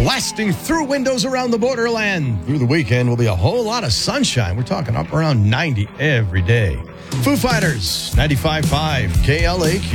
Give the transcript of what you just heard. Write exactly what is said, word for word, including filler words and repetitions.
blasting through windows around the borderland. Through the weekend will be a whole lot of sunshine. We're talking up around ninety every day. Foo Fighters, ninety-five point five K L A Q.